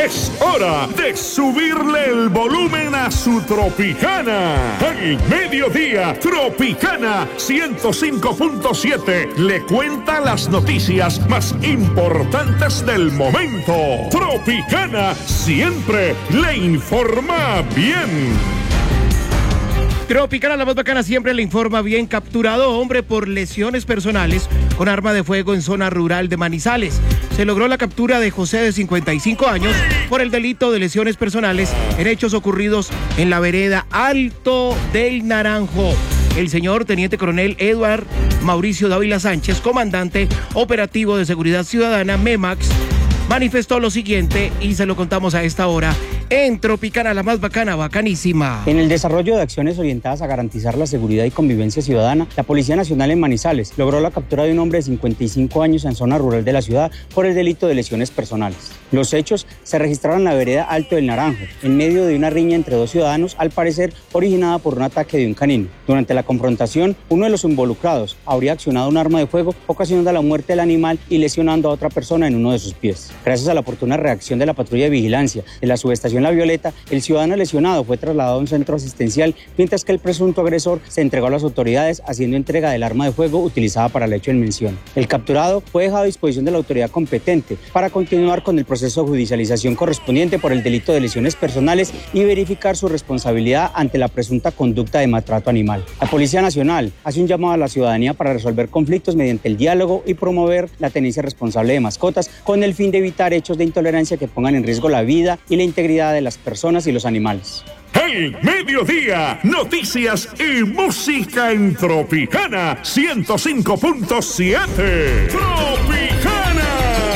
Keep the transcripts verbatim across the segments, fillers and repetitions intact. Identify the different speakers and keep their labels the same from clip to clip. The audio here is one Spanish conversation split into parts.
Speaker 1: Es hora de subirle el volumen a su Tropicana. Al mediodía, Tropicana ciento cinco punto siete le cuenta las noticias más importantes del momento. Tropicana siempre le informa bien.
Speaker 2: Tropicana, la más bacana, siempre le informa bien. Capturado hombre por lesiones personales con arma de fuego en zona rural de Manizales. Se logró la captura de José, de cincuenta y cinco años, por el delito de lesiones personales en hechos ocurridos en la vereda Alto del Naranjo. El señor teniente coronel Eduard Mauricio Dávila Sánchez, comandante operativo de seguridad ciudadana MEMAX, manifestó lo siguiente y se lo contamos a esta hora en Tropicana, la más bacana, bacanísima.
Speaker 3: En el desarrollo de acciones orientadas a garantizar la seguridad y convivencia ciudadana, la Policía Nacional en Manizales logró la captura de un hombre de cincuenta y cinco años en zona rural de la ciudad por el delito de lesiones personales. Los hechos se registraron en la vereda Alto del Naranjo, en medio de una riña entre dos ciudadanos, al parecer originada por un ataque de un canino. Durante la confrontación, uno de los involucrados habría accionado un arma de fuego, ocasionando la muerte del animal y lesionando a otra persona en uno de sus pies. Gracias a la oportuna reacción de la patrulla de vigilancia de la subestación La Violeta, el ciudadano lesionado fue trasladado a un centro asistencial, mientras que el presunto agresor se entregó a las autoridades haciendo entrega del arma de fuego utilizada para el hecho en mención. El capturado fue dejado a disposición de la autoridad competente para continuar con el proceso de judicialización correspondiente por el delito de lesiones personales y verificar su responsabilidad ante la presunta conducta de maltrato animal. La Policía Nacional hace un llamado a la ciudadanía para resolver conflictos mediante el diálogo y promover la tenencia responsable de mascotas, con el fin de evitar hechos de intolerancia que pongan en riesgo la vida y la integridad de las personas y los animales.
Speaker 1: El mediodía, noticias y música en Tropicana ciento cinco punto siete. Tropicana.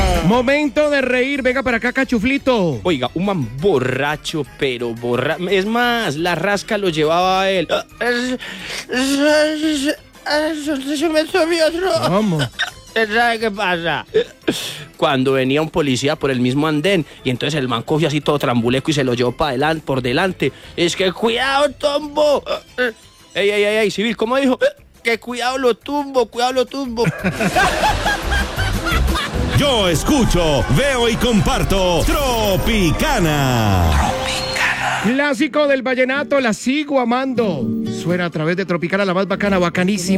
Speaker 2: Momento de reír, venga para acá, Cachuflito.
Speaker 4: Oiga, un man borracho, pero borracho. Es más, la rasca lo llevaba a él. Se me subió otro.
Speaker 2: ¿Cómo?
Speaker 4: ¿Sabe qué pasa? Cuando venía un policía por el mismo andén y entonces el man cogió así todo trambuleco y se lo llevó para adelante, por delante. Es que cuidado, tombo. Ey, ey, ey, ey, civil, ¿cómo dijo? Que cuidado lo tumbo, cuidado lo tumbo.
Speaker 5: Yo escucho, veo y comparto Tropicana.
Speaker 2: Clásico del vallenato, la sigo amando. Suena a través de Tropicana, la más bacana, bacanísima.